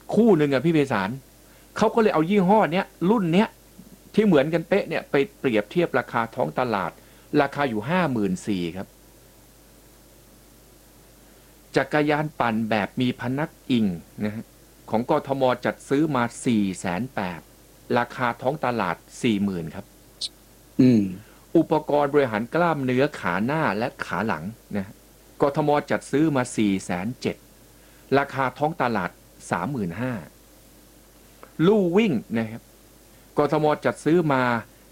คู่หนึ่งอะพี่ไพศาลเขาก็เลยเอายี่ห้อเนี้ยรุ่นเนี้ยที่เหมือนกันเป๊ะเนี่ยไปเปรียบเทียบราคาท้องตลาดราคาอยู่54,000ครับจักรยานปั่นแบบมีพนักอิงนะฮะของกทมจัดซื้อมา480,000ราคาท้องตลาด40,000ครับอืมอุปกรณ์บริหารกล้ามเนื้อขาหน้าและขาหลังนะกทมจัดซื้อมา470,000ราคาท้องตลาด35,000ลู่วิ่งนะครับกทมจัดซื้อมา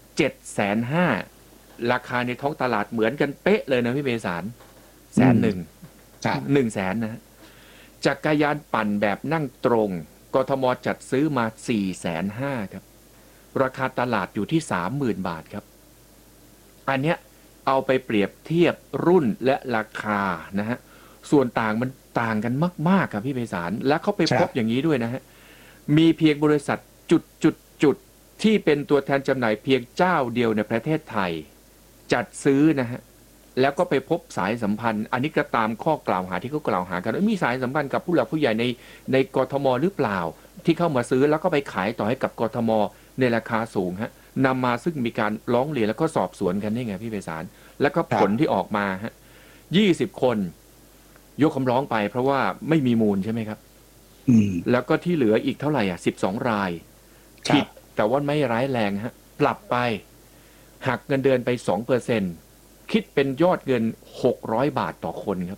750,000ราคาในท้องตลาดเหมือนกันเป๊ะเลยนะพี่เมษาร100,000 ครับ 100,000นะจักรยานปั่นแบบนั่งตรงกทมจัดซื้อมา450,000ครับราคาตลาดอยู่ที่30,000 บาทครับอันเนี้ยเอาไปเปรียบเทียบรุ่นและราคานะฮะส่วนต่างมันต่างกันมากๆครับพี่ไพศาลและเขาไปพบอย่างนี้ด้วยนะฮะมีเพียงบริษัทจุดที่เป็นตัวแทนจำหน่ายเพียงเจ้าเดียวในประเทศไทยจัดซื้อนะฮะแล้วก็ไปพบสายสัมพันธ์อันนี้ก็ตามข้อกล่าวหาที่เขากล่าวหากันว่ามีสายสัมพันธ์กับผู้หลักผู้ใหญ่ในกทมหรือเปล่าที่เข้ามาซื้อแล้วก็ไปขายต่อให้กับกทมในราคาสูงฮะนำมาซึ่งมีการร้องเรียนแล้วก็สอบสวนกันนี่ไงพี่ไพศาลแล้วก็ผลที่ออกมาฮะ20 คนยกคำร้องไปเพราะว่าไม่มีมูลใช่ไหมครับแล้วก็ที่เหลืออีกเท่าไหร่12 รายผิดแต่ว่าไม่ร้ายแรงฮะปรับไปหักเงินเดือนไป2%คิดเป็นยอดเงิน600 บาทต่อคนครับ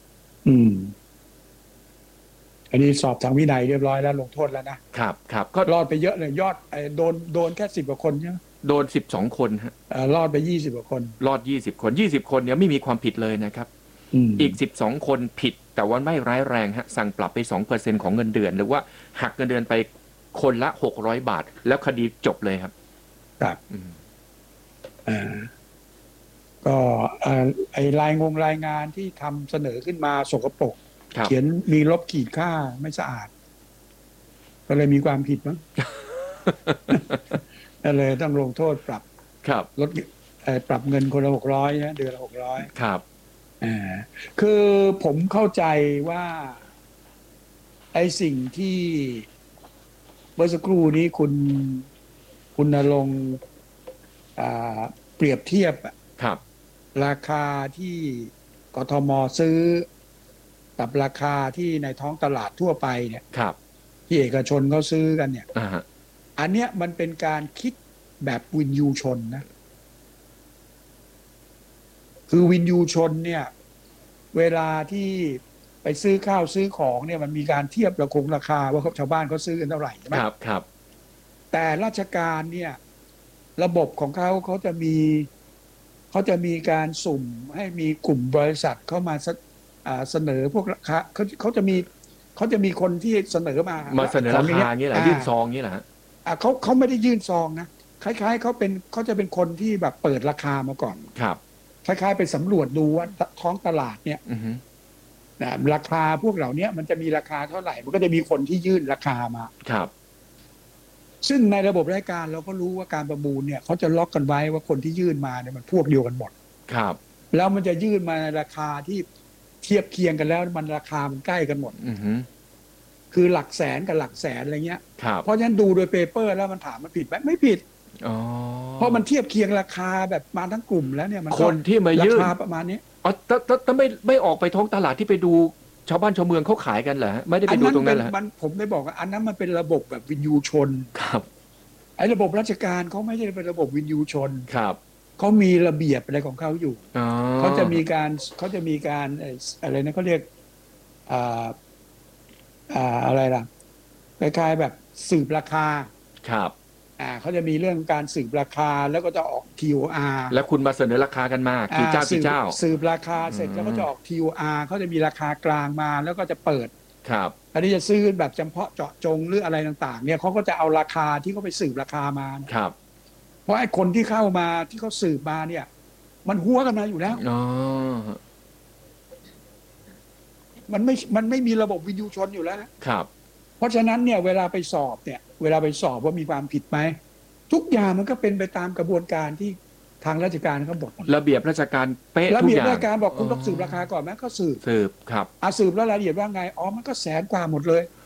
อันนี้สอบทางวินัยเรียบร้อยแล้วลงโทษแล้วนะครับก็รอดไปเยอะเลยยอดโดนแค่10 กว่าคนใช่ไหมโดน12 คนฮะรอดไป20 กว่าคนรอด20 คนเนี่ยไม่มีความผิดเลยนะครับอีก12 คนผิดแต่ว่าไม่ร้ายแรงฮะสั่งปรับไป2%ของเงินเดือนหรือว่าหักเงินเดือนไปคนละ600 บาทแล้วคดีจบเลยครับครับก็ไอ้รายงานที่ทำเสนอขึ้นมาสกปรกเขียนมีลบขีดค่าไม่สะอาดก็เลยมีความผิดมั้งก็เลยต้องลงโทษปรับลดปรับเงินคนละ600นะเดือนละ600 ครับคือผมเข้าใจว่าไอ้สิ่งที่เมื่อสักครู่นี้คุณณรงค์เปรียบเทียบราคาที่กทมซื้อกับราคาที่ในท้องตลาดทั่วไปเนี่ยที่เอกชนเขาซื้อกันเนี่ยอันเนี้ยมันเป็นการคิดแบบวินยูชนนะคือวินยูชนเนี่ยเวลาที่ไปซื้อข้าวซื้อของเนี่ยมันมีการเทียบราคาว่าชาวบ้านเขาซื้อกันเท่าไหร่ใช่ไหมครับแต่ราชการเนี่ยระบบของเขาจะมีการสุ่มให้มีกลุ่มบริษัทเข้ามาเสนอพวกราคาเขาจะมีคนที่เสนอมาเสนอราคาอย่างนี้แหละยื่นซองนี้แหละเขาไม่ได้ยื่นซองนะคล้ายๆเขาจะเป็นคนที่แบบเปิดราคามาก่อนครับคล้ายๆไปสำรวจดูว่าท้องตลาดเนี่ยราคาพวกเหล่านี้มันจะมีราคาเท่าไหร่มันก็จะมีคนที่ยื่นราคามาครับซึ่งในระบบราชการเราก็รู้ว่าการประมูลเนี่ยเขาจะล็อกกันไว้ว่าคนที่ยื่นมาเนี่ยมันพวกเดียวกันหมดครับแล้วมันจะยื่นมาในราคาที่เทียบเคียงกันแล้วมันราคามันใกล้กันหมดคือหลักแสนกับหลักแสนอะไรเงี้ยเพราะฉะนั้นดูโดยเปเปอร์แล้วมันถามมันผิดไหมไม่ผิดเพราะมันเทียบเคียงราคาแบบมาทั้งกลุ่มแล้วเนี่ยมันคนที่มายื่นราคาประมาณนี้แต่ไม่ออกไปท้องตลาดที่ไปดูชาวบ้านชาวเมืองเขาขายกันเหรอไม่ได้ไปดูตรงนั้นเหรอผมได้บอกว่าอันนั้นมันเป็นระบบแบบวินยูชนครับไอ้ระบบราชการเขาไม่ใช่เป็นระบบวินยูชนครับเขามีระเบียบอะไรของเขาอยู่เขาจะมีการอะไรนะเขาเรียกอะไรล่ะคล้ายๆแบบสืบราคาครับเขาจะมีเรื่องการสืบราคาแล้วก็จะออก TOR แล้วคุณมาเสนอราคากันมากี่เจ้าสืบราคาเสร็จแล้วก็จะออก TOR เขาจะมีราคากลางมาแล้วก็จะเปิดครับอันนี้จะซื้อแบบเฉพาะเจาะจงหรืออะไรต่างๆเนี่ยเขาก็จะเอาราคาที่เขาไปสืบราคามาครับเพราะไอ้คนที่เข้ามาที่เขาสืบมาเนี่ยมันหัวกันมาอยู่แล้วมันไม่มีระบบวินยูชนอยู่แล้วครับเพราะฉะนั้นเนี่ยเวลาไปสอบว่ามีความผิดไหมทุกอย่างมันก็เป็นไปตามกระบวนการที่ทางราชการเขาบอกระเบียบราชการเป๊ะระเบียบราชการบอกคุณต้องสืบราคาก่อนไหมก็สืบครับสืบแล้วรายละเอียดว่าไงมันก็แสนกว่าหมดเลย